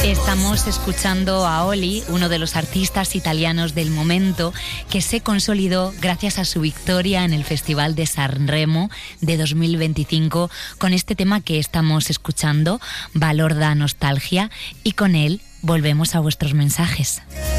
Estamos escuchando a Oli, uno de los artistas italianos del momento, que se consolidó gracias a su victoria en el Festival de Sanremo de 2025 con este tema que estamos escuchando, Valor da Nostalgia, y con él volvemos a vuestros mensajes.